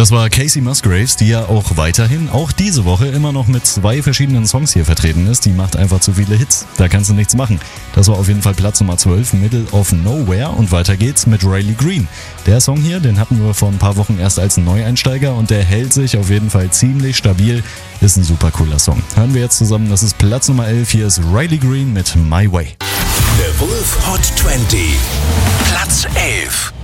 Das war Casey Musgraves, die ja auch weiterhin, auch diese Woche, immer noch mit 2 verschiedenen Songs hier vertreten ist. Die macht einfach zu viele Hits. Da kannst du nichts machen. Das war auf jeden Fall Platz Nummer 12, Middle of Nowhere. Und weiter geht's mit Riley Green. Der Song hier, den hatten wir vor ein paar Wochen erst als Neueinsteiger und der hält sich auf jeden Fall ziemlich stabil. Ist ein super cooler Song. Hören wir jetzt zusammen, das ist Platz Nummer 11. Hier ist Riley Green mit My Way. The Wolf Hot 20, Platz 11.